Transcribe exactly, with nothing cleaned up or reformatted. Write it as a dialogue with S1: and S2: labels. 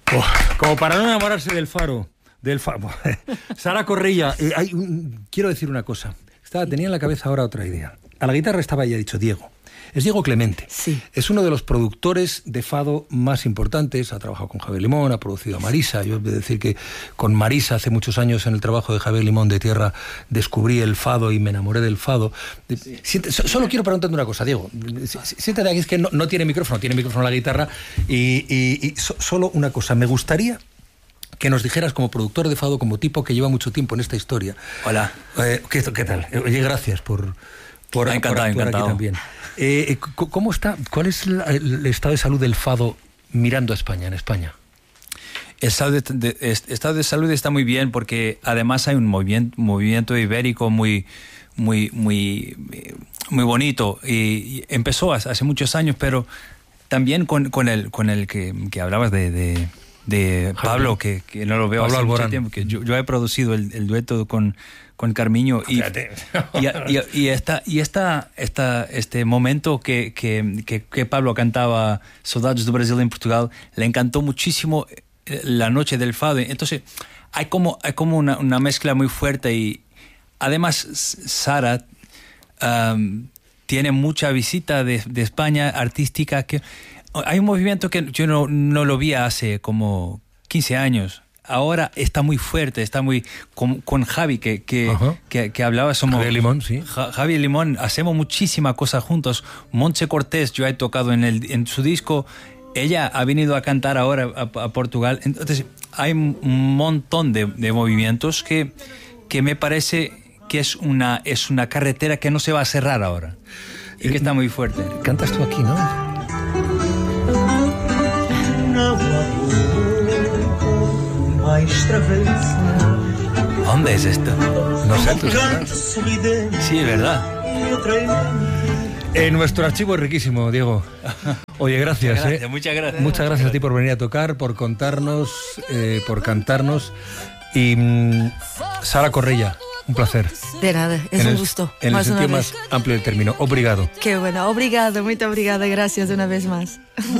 S1: Oh, como para no enamorarse del faro. Del faro. Sara Correia, eh, hay un, quiero decir una cosa. Estaba, tenía en la cabeza ahora otra idea. A la guitarra estaba ya dicho Diego. Es Diego Clemente.
S2: Sí.
S1: Es uno de los productores de fado más importantes. Ha trabajado con Javier Limón, ha producido a Marisa. Yo he de decir que con Marisa hace muchos años en el trabajo de Javier Limón de Tierra descubrí el fado y me enamoré del fado. Sí. Siente, solo quiero preguntarte una cosa, Diego. Siéntate aquí, es que no, no tiene micrófono, tiene micrófono la guitarra. Y, y, y so, solo una cosa, me gustaría que nos dijeras como productor de fado, como tipo que lleva mucho tiempo en esta historia.
S3: Hola.
S1: Eh, ¿qué, ¿Qué tal? Oye, gracias por... Por,
S3: encantado,
S1: por
S3: encantado.
S1: Aquí también. Eh, ¿Cómo está? ¿Cuál es la, el estado de salud del fado mirando a España, en España?
S3: El estado de, de, el estado de salud está muy bien porque además hay un movimiento, movimiento ibérico muy, muy, muy, muy bonito y, y empezó hace muchos años, pero también con, con el, con el que, que hablabas de, de, de Pablo, que, que no lo veo
S1: Pablo
S3: hace
S1: Alborán.
S3: mucho tiempo, que yo, yo he producido el, el dueto con con Carmiño y, y, y, y, esta, y esta, esta, este momento que, que, que, que Pablo cantaba Saudades do Brasil en Portugal, le encantó muchísimo la noche del fado. Entonces hay como, hay como una, una mezcla muy fuerte y además Sara um, tiene mucha visita de, de España artística. Que hay un movimiento que yo no, no lo vi hace como quince años. Ahora está muy fuerte, está muy... Con, con Javi, que, que, que, que hablaba, somos...
S1: Javi Limón, sí.
S3: Ja, Javi Limón, hacemos muchísimas cosas juntos. Montse Cortés, yo he tocado en, el, en su disco. Ella ha venido a cantar ahora a, a Portugal. Entonces, hay un montón de, de movimientos que, que me parece que es una, es una carretera que no se va a cerrar ahora. Y que está muy fuerte.
S1: Cantas tú aquí, ¿no?
S3: ¿Dónde es esto?
S1: No sé, tú sabes.
S3: Sí, es verdad.
S1: En nuestro archivo es riquísimo, Diego. Oye, gracias.
S3: Muchas gracias,
S1: eh.
S3: muchas gracias.
S1: Muchas gracias a ti por venir a tocar, por contarnos, eh, por cantarnos. Y mm, Sara Correia, un placer.
S2: De nada, es
S1: en
S2: un
S1: el,
S2: gusto.
S1: En
S2: más
S1: el
S2: una
S1: sentido
S2: vez.
S1: más amplio del término. Obrigado.
S2: Qué bueno, obrigada, muy obrigada, gracias una vez más.